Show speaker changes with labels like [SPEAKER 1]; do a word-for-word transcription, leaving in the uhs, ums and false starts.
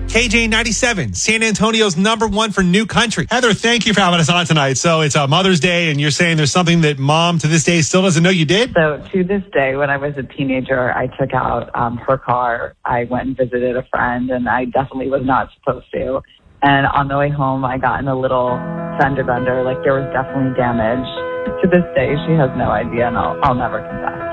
[SPEAKER 1] K J ninety-seven, San Antonio's number one for new country. Heather, thank you for having us on tonight. So it's uh, Mother's Day, and you're saying there's something that mom to this day still doesn't know you did?
[SPEAKER 2] So to this day, when I was a teenager, I took out um, her car. I went and visited a friend, and I definitely was not supposed to. And on the way home, I got in a little fender bender. Like, there was definitely damage. To this day, she has no idea, and I'll, I'll never confess.